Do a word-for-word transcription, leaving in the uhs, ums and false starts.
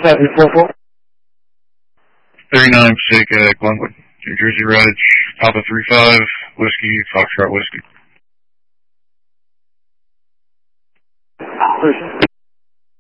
seven four four. thirty-nine Passaic, Glenwood, New Jersey Reg, Papa three five, Whiskey, Foxtrot Whiskey. Listen.